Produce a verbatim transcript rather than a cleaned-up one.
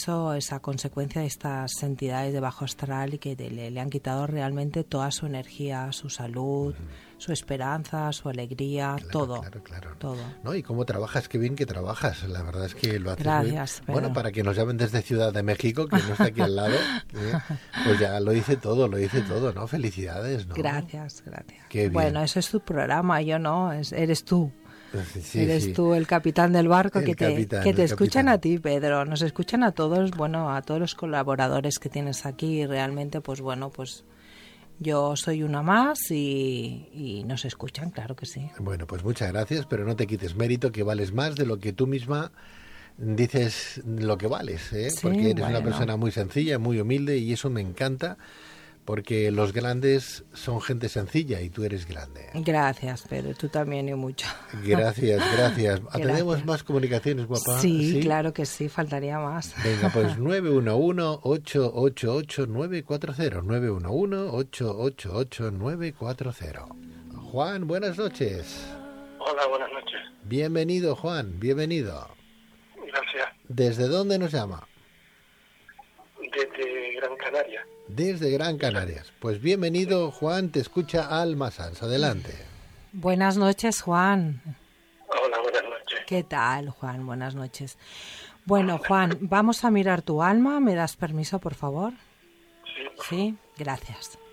eso es a consecuencia de estas entidades de bajo astral y que le, le han quitado realmente toda su energía, su salud, uh-huh. su esperanza, su alegría, claro, todo. Claro, claro. todo. No, y cómo trabajas, qué bien que trabajas. La verdad es que lo haces Gracias, muy... pero... Bueno, para que nos llamen desde Ciudad de México, que no está aquí al lado, ¿eh? Pues ya lo hice todo, lo hice todo, ¿no? Felicidades, ¿no? Gracias, gracias. Qué bien. Bueno, eso es tu programa, yo no, es, eres tú. Sí, Eres sí. tú el capitán del barco, el que te, capitán, que te escuchan capitán. a ti, Pedro. Nos escuchan a todos, bueno, a todos los colaboradores que tienes aquí. Y realmente, pues bueno, pues yo soy una más y, y nos escuchan, claro que sí. Bueno, pues muchas gracias, pero no te quites mérito, que vales más de lo que tú misma dices lo que vales, ¿eh? Sí, porque eres bueno. una persona muy sencilla, muy humilde, y eso me encanta. Porque los grandes son gente sencilla y tú eres grande. Gracias, Pedro. Tú también y mucho. Gracias, gracias. Gracias. ¿Tenemos más comunicaciones, guapa? Sí, sí, claro que sí. Faltaría más. Venga, pues nueve uno uno, ocho ocho ocho, nueve cuatro cero. nueve uno uno, ocho ocho ocho, nueve cuatro cero. Juan, buenas noches. Hola, buenas noches. Bienvenido, Juan. Bienvenido. Gracias. ¿Desde dónde nos llama? Desde Gran Canaria. Desde Gran Canarias. Pues bienvenido, Juan, te escucha Alma Sanz. Adelante. Buenas noches, Juan. Hola, buenas noches. ¿Qué tal, Juan? Buenas noches. Bueno, Juan, vamos a mirar tu alma. ¿Me das permiso, por favor? Sí. Sí, gracias.